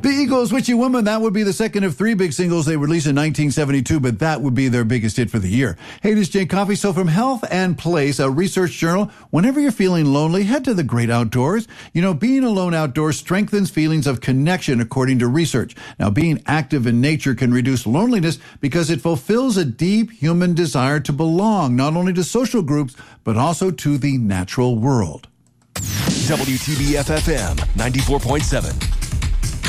The Eagles' Witchy Woman, that would be the second of three big singles they released in 1972, but that would be their biggest hit for the year. Hey, this is Jay Coffey. So from Health and Place, a research journal, whenever you're feeling lonely, head to the great outdoors. You know, being alone outdoors strengthens feelings of connection, according to research. Now, being active in nature can reduce loneliness because it fulfills a deep human desire to belong, not only to social groups, but also to the natural world. WTBF FM 94.7.